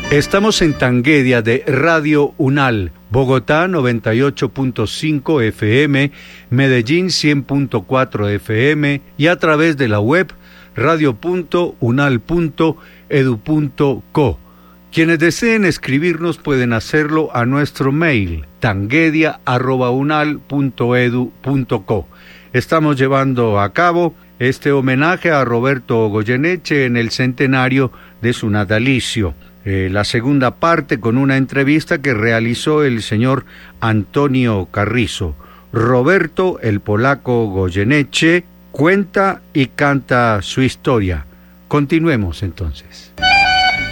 Estamos en Tanguedia de Radio Unal, Bogotá 98.5 FM, Medellín 100.4 FM y a través de la web radio.unal.edu.co. Quienes deseen escribirnos pueden hacerlo a nuestro mail tanguedia@unal.edu.co. Estamos llevando a cabo este homenaje a Roberto Goyeneche en el centenario de su natalicio. La segunda parte con una entrevista que realizó el señor Antonio Carrizo. Roberto, el polaco Goyeneche, cuenta y canta su historia. Continuemos entonces.